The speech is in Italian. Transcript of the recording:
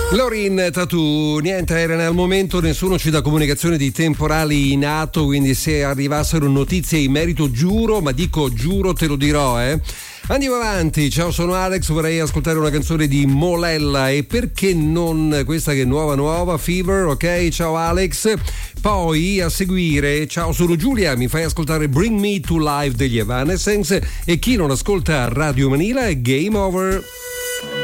Lorin Tatu, niente, era al momento nessuno ci dà comunicazione di temporali in atto, quindi se arrivassero notizie in merito giuro, ma dico giuro te lo dirò, Andiamo avanti, ciao, sono Alex, vorrei ascoltare una canzone di Molella e perché non questa che è nuova, Fever, ok? Ciao Alex. Poi a seguire, ciao, sono Giulia, mi fai ascoltare Bring Me to Life degli Evanescence e chi non ascolta Radio Manila è Game Over.